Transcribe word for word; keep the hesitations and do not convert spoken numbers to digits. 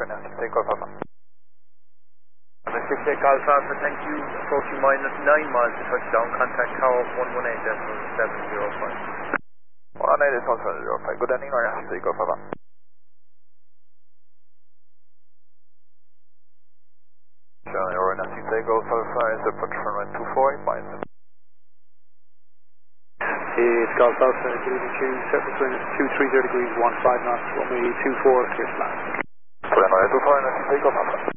Nancy, take off Papa. six eight Golf Alpha, thank you. Approaching minus nine miles to touchdown. Contact Tower one one eight seven zero five. one one eight seven zero five. Good evening, Nancy, take off Papa. Charlie, or Nancy, take off Alpha is approach runway two four eight miles. It's Golf Alpha, good evening to you. Surface wind is two three zero degrees, one five knots, runway two four, clear flat. Runway two four, Nancy, take off Alpha.